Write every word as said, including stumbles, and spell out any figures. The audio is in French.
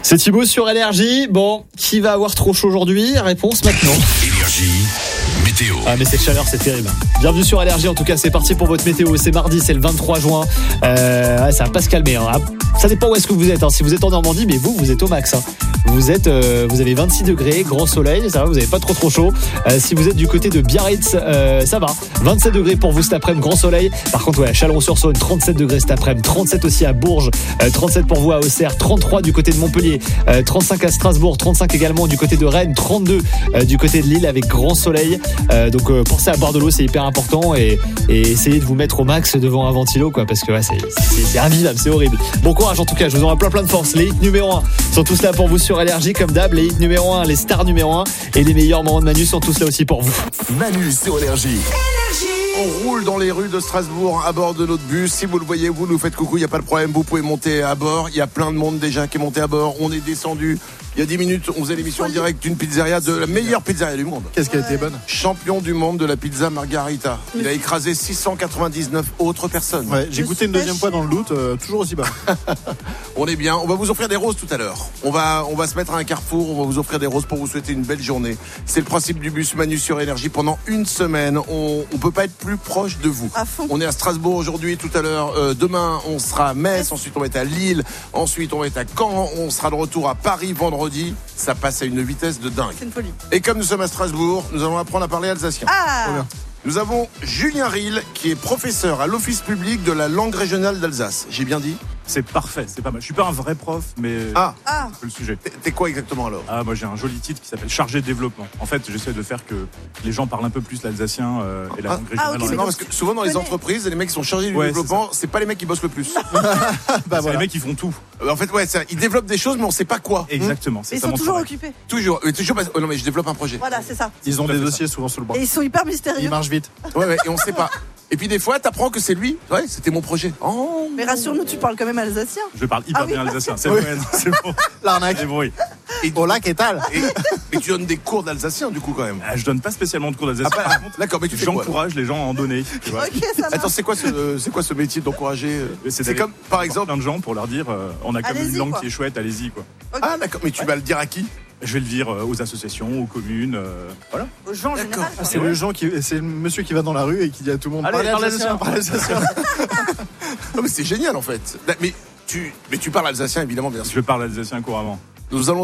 C'est Thibaut sur Énergie. Bon, qui va avoir trop chaud aujourd'hui? Réponse maintenant. Énergie, météo. Ah mais cette chaleur, c'est terrible. Bienvenue sur Énergie, en tout cas c'est parti pour votre météo. C'est mardi, c'est le vingt-trois juin. Euh, ouais, ça va pas se calmer. Hein. Ça dépend où est-ce que vous êtes. Hein. Si vous êtes en Normandie, mais vous, vous êtes au max. Hein. Vous êtes, euh, vous avez vingt-six degrés, grand soleil, ça va, vous avez pas trop trop chaud. Euh, si vous êtes du côté de Biarritz, euh, ça va. vingt-sept degrés pour vous cet après-midi, grand soleil. Par contre, ouais, à Chalon-sur-Saône, trente-sept degrés cet après-midi, trente-sept aussi à Bourges, euh, trente-sept pour vous à Auxerre, trente-trois du côté de Montpellier, euh, trente-cinq à Strasbourg, trente-cinq également du côté de Rennes, trente-deux euh, du côté de Lille avec grand soleil. Euh, donc euh, pensez à boire de l'eau, c'est hyper important et, et essayez de vous mettre au max devant un ventilo, quoi, parce que ouais, c'est, c'est, c'est invivable, c'est horrible. Bon courage en tout cas, je vous envoie plein plein de force. Les hits numéro un sont tous là pour vous sur Énergie comme d'hab. Les hits numéro un, les stars numéro un et les meilleurs moments de Manu sont tous là aussi pour vous. Manu sur Énergie. On roule dans les rues de Strasbourg à bord de notre bus. Si vous le voyez, vous nous faites coucou, il n'y a pas de problème, vous pouvez monter à bord. Il y a plein de monde déjà qui est monté à bord. On est descendu. Il y a dix minutes, on faisait l'émission en direct d'une pizzeria, de la meilleure pizzeria du monde. Qu'est-ce qu'elle était bonne? Champion du monde de la pizza Margarita. Il a écrasé six cent quatre-vingt-dix-neuf autres personnes. Ouais, j'ai goûté une deuxième fois dans le doute, euh, toujours aussi bas. On est bien. On va vous offrir des roses tout à l'heure. On va, on va se mettre à un carrefour. On va vous offrir des roses pour vous souhaiter une belle journée. C'est le principe du bus Manu sur Énergie. Pendant une semaine, on, on peut pas être plus proche de vous. À fond. On est à Strasbourg aujourd'hui, tout à l'heure. Euh, demain, on sera à Metz. Ensuite, on va être à Lille. Ensuite, on va être à Caen. On sera de retour à Paris vendredi. Ça passe à une vitesse de dingue. C'est une folie. Et comme nous sommes à Strasbourg, nous allons apprendre à parler alsacien. Ah, Nous avons Julien Ril, qui est professeur à l'Office public de la langue régionale d'Alsace. J'ai bien dit? C'est parfait, c'est pas mal. Je suis pas un vrai prof, mais Ah, ah, c'est le sujet. t'es- t'es quoi exactement alors? Ah, moi j'ai un joli titre qui s'appelle chargé de développement. En fait, j'essaie de faire que les gens parlent un peu plus l'alsacien euh, et la Ah. langue Ah, régionale. ok, dans mais la- Non, donc, parce que souvent dans les connais. entreprises, les mecs qui sont chargés du Ouais, développement, c'est pas les mecs qui bossent le plus. Bah c'est voilà. les mecs qui font tout. En fait, ouais, c'est- ils développent des choses, mais on sait pas quoi. Exactement. C'est ils ça sont mon toujours travail. occupés. Toujours, mais toujours. parce- oh non, mais je développe un projet. Voilà, c'est ça. Ils ont Tout à des fait dossiers souvent sous le bras. Et ils sont hyper Ils mystérieux. marchent vite. Ouais, ouais, et on sait pas. Et puis des fois, t'apprends que c'est lui. Ouais, c'était mon projet. Oh. Mais rassure-nous, tu parles quand même alsacien. Je parle hyper Ah oui. bien alsacien. C'est Oui. vrai, non, c'est bon. L'arnaque. C'est bon, oui. Et, Hola, qu'est-ce que et, et tu donnes des cours d'alsacien du coup quand même. Ah, je donne pas spécialement de cours d'alsacien. Ah, pas- Par contre, D'accord, mais tu fais quoi, j'encourage les gens à en donner. Tu vois. Ok, ça va. Attends, c'est quoi ce, c'est quoi ce métier d'encourager euh, Et C'est d'aller comme, par voir exemple. plein de gens pour leur dire euh, on a comme Allez-y, une langue quoi. qui est chouette, allez-y quoi. Ok. Ah d'accord, mais tu vas le dire à qui? Je vais le dire euh, aux associations, aux communes, euh, voilà. Aux gens en D'accord. général. Ah, quoi. c'est le gens qui, c'est le monsieur qui va dans la rue et qui dit à tout le monde Allez, parlez parlez alsacien, parlez alsacien. Non, mais c'est génial en fait. Mais tu, mais tu parles alsacien évidemment, bien sûr. Je parle alsacien couramment. Nous allons